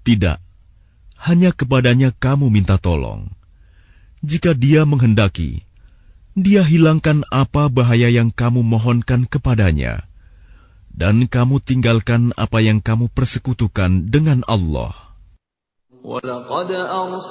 Tidak, hanya kepadanya kamu minta tolong. Jika Dia menghendaki, Dia hilangkan apa bahaya yang kamu mohonkan kepadanya, dan kamu tinggalkan apa yang kamu persekutukan dengan Allah.